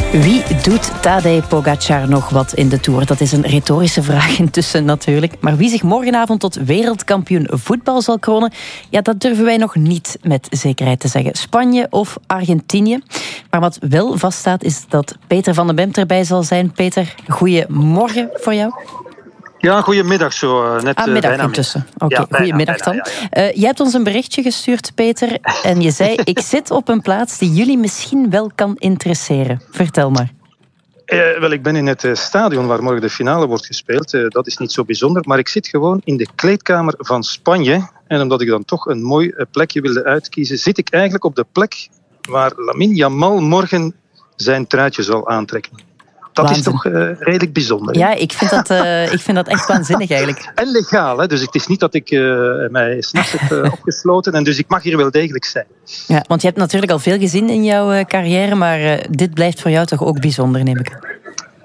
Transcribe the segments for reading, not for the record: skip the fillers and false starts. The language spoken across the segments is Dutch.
Wie doet Tadej Pogačar nog wat in de Tour? Dat is een retorische vraag intussen natuurlijk. Maar wie zich morgenavond tot wereldkampioen voetbal zal kronen, ja, dat durven wij nog niet met zekerheid te zeggen. Spanje of Argentinië. Maar wat wel vaststaat is dat Peter van den Bemt erbij zal zijn. Peter, goedemorgen voor jou. Ja, goedemiddag zo. Net middag intussen. Oké, goedemiddag dan. Ja. Jij hebt ons een berichtje gestuurd, Peter. En je zei, ik zit op een plaats die jullie misschien wel kan interesseren. Vertel maar. Wel, ik ben in het stadion waar morgen de finale wordt gespeeld. Dat is niet zo bijzonder. Maar ik zit gewoon in de kleedkamer van Spanje. En omdat ik dan toch een mooi plekje wilde uitkiezen, zit ik eigenlijk op de plek waar Lamine Yamal morgen zijn truitje zal aantrekken. Dat Waanzin. Is toch redelijk bijzonder. Ja, ik vind dat echt waanzinnig eigenlijk. En legaal, hè? Dus het is niet dat ik mij 's nachts heb opgesloten. En dus ik mag hier wel degelijk zijn. Ja, want je hebt natuurlijk al veel gezien in jouw carrière, maar dit blijft voor jou toch ook bijzonder, neem ik aan.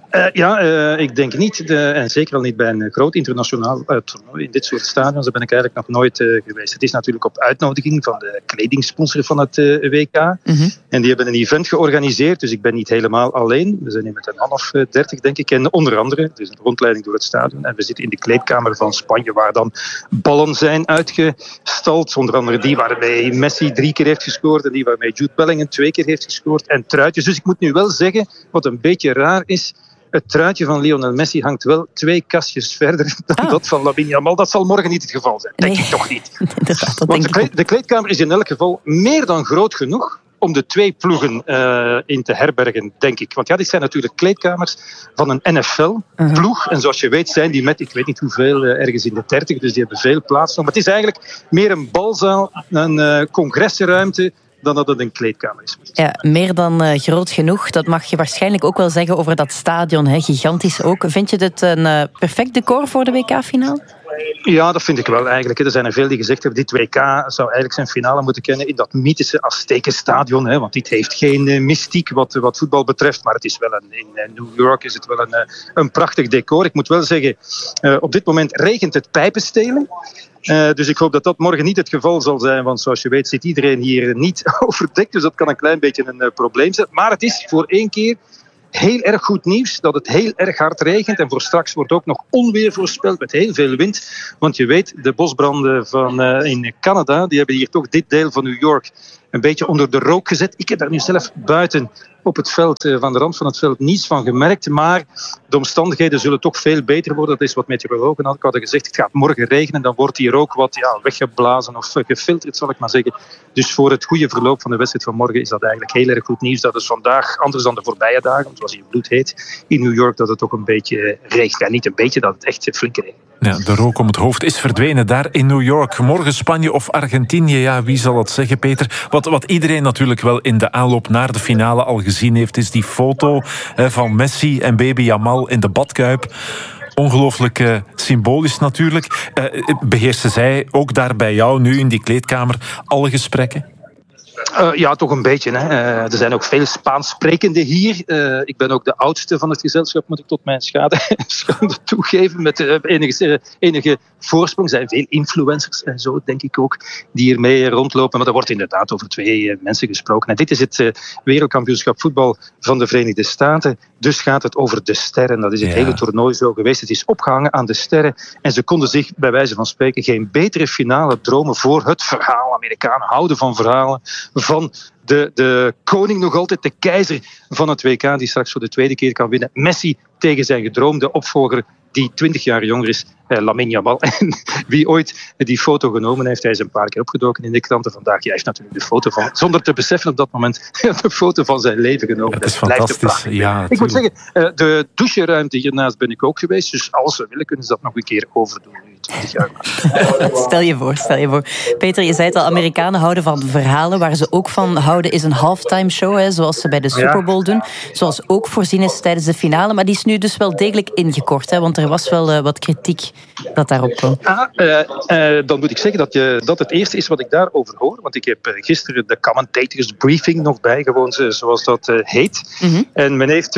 Ik denk niet, en zeker al niet bij een groot internationaal toernooi in dit soort stadions, daar ben ik eigenlijk nog nooit geweest. Het is natuurlijk op uitnodiging van de kledingsponsor van het WK. Mm-hmm. En die hebben een event georganiseerd, dus ik ben niet helemaal alleen. We zijn hier met een man of 30, denk ik. En onder andere, dus een rondleiding door het stadion. En we zitten in de kleedkamer van Spanje, waar dan ballen zijn uitgestald. Onder andere die waarmee Messi 3 keer heeft gescoord en die waarmee Jude Bellingham 2 keer heeft gescoord. En truitjes. Dus ik moet nu wel zeggen, wat een beetje raar is, het truitje van Lionel Messi hangt wel 2 kastjes verder dan dat van Lamine Yamal. Dat zal morgen niet het geval zijn. Denk ik toch niet. Want de kleedkamer is in elk geval meer dan groot genoeg om de 2 ploegen in te herbergen, denk ik. Want ja, dit zijn natuurlijk kleedkamers van een NFL-ploeg. En zoals je weet zijn die met, ik weet niet hoeveel, ergens in de 30. Dus die hebben veel plaats nog. Maar het is eigenlijk meer een balzaal, een congresruimte, dan dat het een kleedkamer is. Ja, meer dan groot genoeg. Dat mag je waarschijnlijk ook wel zeggen over dat stadion. Hè? Gigantisch ook. Vind je dit een perfect decor voor de WK-finale? Ja, dat vind ik wel eigenlijk. Er zijn er veel die gezegd hebben, dit WK zou eigenlijk zijn finale moeten kennen in dat mythische Aztekenstadion. Want dit heeft geen mystiek wat voetbal betreft. Maar het is wel in New York is het wel een prachtig decor. Ik moet wel zeggen, op dit moment regent het pijpenstelen. Dus ik hoop dat dat morgen niet het geval zal zijn, want zoals je weet zit iedereen hier niet overdekt, dus dat kan een klein beetje een probleem zijn. Maar het is voor 1 keer heel erg goed nieuws dat het heel erg hard regent en voor straks wordt ook nog onweer voorspeld met heel veel wind. Want je weet, de bosbranden in Canada, die hebben hier toch dit deel van New York een beetje onder de rook gezet. Ik heb daar nu zelf buiten op het veld, van de rand van het veld, niets van gemerkt. Maar de omstandigheden zullen toch veel beter worden. Dat is wat meteorologen hadden gezegd. Het gaat morgen regenen, dan wordt hier ook wat weggeblazen of gefilterd, zal ik maar zeggen. Dus voor het goede verloop van de wedstrijd van morgen is dat eigenlijk heel erg goed nieuws. Dat is vandaag, anders dan de voorbije dagen, want het was hier bloedheet in New York, dat het toch een beetje regent. Ja, niet een beetje, dat het echt flink regent. Ja, de rook om het hoofd is verdwenen daar in New York. Morgen Spanje of Argentinië, ja, wie zal het zeggen, Peter? Wat iedereen natuurlijk wel in de aanloop naar de finale al gezien heeft, is die foto van Messi en baby Yamal in de badkuip. Ongelooflijk symbolisch natuurlijk. Beheersen zij ook daar bij jou nu in die kleedkamer alle gesprekken? Ja, toch een beetje. Hè. Er zijn ook veel Spaans sprekenden hier. Ik ben ook de oudste van het gezelschap, moet ik tot mijn schade toegeven. Met enige voorsprong. Er zijn veel influencers en zo, denk ik ook, die hiermee rondlopen. Maar er wordt inderdaad over 2 mensen gesproken. En dit is het wereldkampioenschap voetbal van de Verenigde Staten. Dus gaat het over de sterren. Dat is het hele toernooi zo geweest. Het is opgehangen aan de sterren. En ze konden zich, bij wijze van spreken, geen betere finale dromen voor het verhaal. Amerikanen houden van verhalen. Van de koning nog altijd, de keizer van het WK, die straks voor de 2e keer kan winnen. Messi tegen zijn gedroomde opvolger, die 20 jaar jonger is, Lamine Yamal. En wie ooit die foto genomen heeft, hij is een paar keer opgedoken in de kranten vandaag. Hij heeft natuurlijk de foto van, zonder te beseffen op dat moment, de foto van zijn leven genomen. Het is fantastisch. Ja, ik moet zeggen, de doucheruimte hiernaast ben ik ook geweest, dus als we willen kunnen ze dat nog een keer overdoen. 20 jaar. Stel je voor. Peter, je zei het al, Amerikanen houden van verhalen. Waar ze ook van houden is een halftime show, hè, zoals ze bij de Super Bowl doen. Zoals ook voorzien is tijdens de finale. Maar die is nu dus wel degelijk ingekort, hè, want er was wel wat kritiek dat daarop kwam. Dan moet ik zeggen dat het eerste is wat ik daarover hoor. Want ik heb gisteren de commentators briefing nog bijgewoond, zoals dat heet. Mm-hmm. En men heeft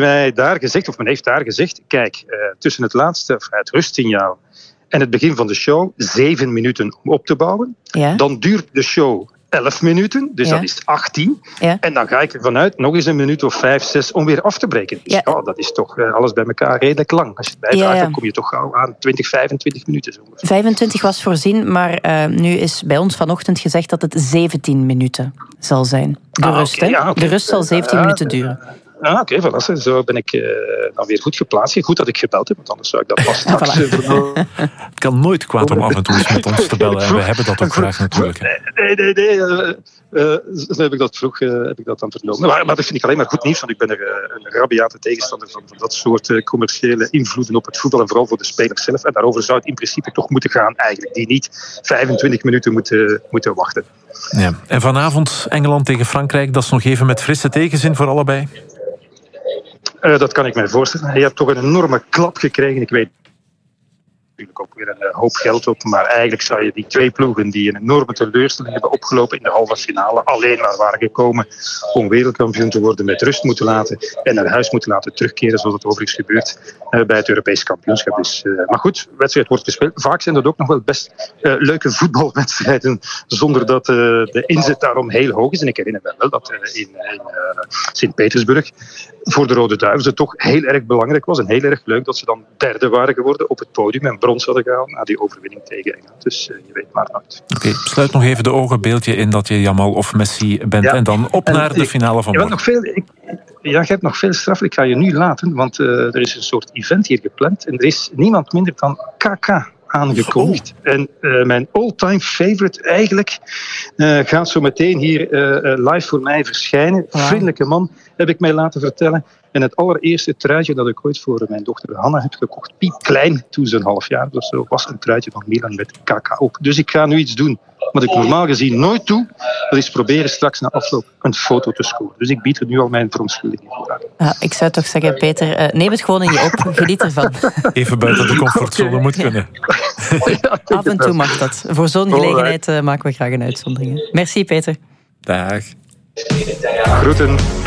daar gezegd, kijk, tussen het laatste, het rustsignaal en het begin van de show 7 minuten om op te bouwen. Ja. Dan duurt de show 11 minuten, dus dat is 18. Ja. En dan ga ik ervan uit nog eens een minuut of 5, 6 om weer af te breken. Dus dat is toch alles bij elkaar redelijk lang. Als je het bijvraagt, dan kom je toch gauw aan 20, 25 minuten. Zo. 25 was voorzien, maar nu is bij ons vanochtend gezegd dat het 17 minuten zal zijn. De rust, hè? Ja, de rust zal 17 minuten duren. Oké, voilà. Zo ben ik dan weer goed geplaatst. Goed dat ik gebeld heb, want anders zou ik dat pas straks vernomen. Het kan nooit kwaad om af en toe eens met ons te bellen. We hebben dat ook graag natuurlijk. Nee. Zo heb ik dat vroeg dan vernomen. Maar dat vind ik alleen maar goed nieuws, want ik ben er een rabiate tegenstander van dat soort commerciële invloeden op het voetbal en vooral voor de spelers zelf. En daarover zou het in principe toch moeten gaan, eigenlijk. Die niet 25 minuten moeten wachten. Ja. En vanavond Engeland tegen Frankrijk, dat is nog even met frisse tegenzin voor allebei? Dat kan ik mij voorstellen. Je hebt toch een enorme klap gekregen. Ik weet natuurlijk ook weer een hoop geld op. Maar eigenlijk zou je die twee ploegen die een enorme teleurstelling hebben opgelopen in de halve finale, alleen maar waren gekomen om wereldkampioen te worden, met rust moeten laten en naar huis moeten laten terugkeren, zoals het overigens gebeurt bij het Europees kampioenschap. Dus, maar goed, de wedstrijd wordt gespeeld. Vaak zijn dat ook nog wel best leuke voetbalwedstrijden, zonder dat de inzet daarom heel hoog is. En ik herinner me wel dat in Sint-Petersburg voor de Rode Duivels het toch heel erg belangrijk was en heel erg leuk dat ze dan derde waren geworden op het podium en brons hadden gehaald na die overwinning tegen Engeland. Dus je weet maar nooit. Oké, sluit nog even de ogen, beeld je in dat je Jamal of Messi bent en dan op naar de finale van morgen. Je hebt nog veel straf. Ik ga je nu laten, want er is een soort event hier gepland en er is niemand minder dan KK aangekondigd. En mijn all-time favorite eigenlijk gaat zo meteen hier live voor mij verschijnen. Vriendelijke man, heb ik mij laten vertellen. En het allereerste truitje dat ik ooit voor mijn dochter Hanna heb gekocht, piepklein, toen ze een half jaar of zo, was een truitje van Milan met KK op. Dus ik ga nu iets doen wat ik normaal gezien nooit doe. Dat is proberen straks na afloop een foto te scoren. Dus ik bied er nu al mijn verontschuldiging voor aan. Ja, ik zou toch zeggen, Peter, neem het gewoon in je op. Geniet ervan. Even buiten de comfortzone moet kunnen. Ja, af en toe mag dat. Voor zo'n gelegenheid maken we graag een uitzondering. Merci, Peter. Dag. Groeten.